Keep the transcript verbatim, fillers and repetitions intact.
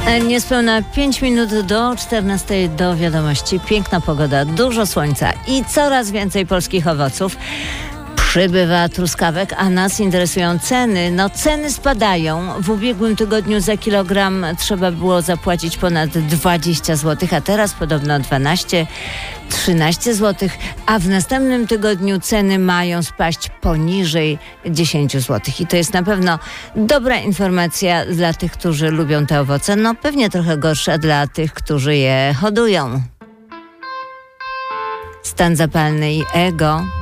Niespełna pięć minut do czternastej do wiadomości. Piękna pogoda, dużo słońca i coraz więcej polskich owoców. Przybywa truskawek, a nas interesują ceny. No ceny spadają. W ubiegłym tygodniu za kilogram trzeba było zapłacić ponad dwadzieścia złotych, a teraz podobno dwanaście trzynaście złotych, a w następnym tygodniu ceny mają spaść poniżej dziesięć złotych. I to jest na pewno dobra informacja dla tych, którzy lubią te owoce. No pewnie trochę gorsza dla tych, którzy je hodują. Stan zapalny i ego.